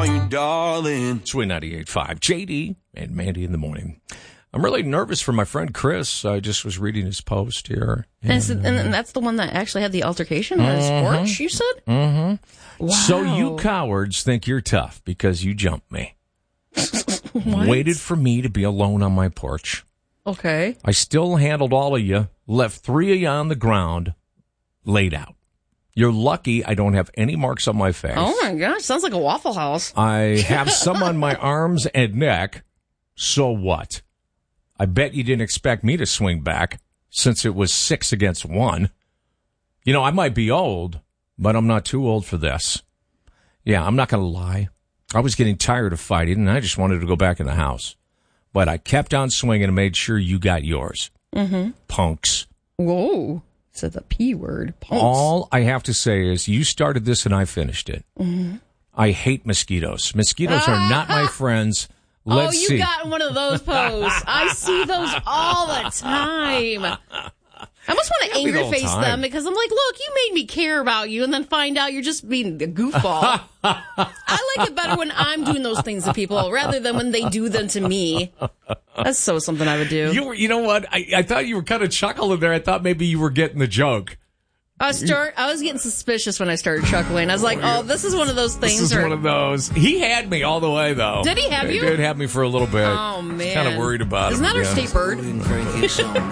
you, darling. Swing 98.5. JD and Mandy in the morning. I'm really nervous for my friend Chris. I just was reading his post here. And that's the one that actually had the altercation on his porch, you said? Mm-hmm. Wow. So you cowards think you're tough because you jumped me. Waited for me to be alone on my porch. Okay. I still handled all of you, left 3 of you on the ground, laid out. You're lucky I don't have any marks on my face. Oh, my gosh. Sounds like a Waffle House. I have some on my arms and neck. So what? I bet you didn't expect me to swing back since it was 6 against 1. You know, I might be old, but I'm not too old for this. Yeah, I'm not going to lie. I was getting tired of fighting, and I just wanted to go back in the house. But I kept on swinging and made sure you got yours. Mm-hmm. Punks. Whoa. Said the P word. Punks. All I have to say is you started this and I finished it. Mm-hmm. I hate mosquitoes. Mosquitoes are not my friends. Let's see. Got one of those posts. I see those all the time. I almost want to anger face them because I'm like, look, you made me care about you and then find out you're just being a goofball. I like it better when I'm doing those things to people rather than when they do them to me. That's so something I would do. You know what? I thought you were kind of chuckling there. I thought maybe you were getting the joke. I was getting suspicious when I started chuckling. I was like, oh, this is one of those things. This is one of those. He had me all the way, though. Did he have you? He did have me for a little bit. Oh, man. Kind of worried about Isn't him. Isn't that our state bird?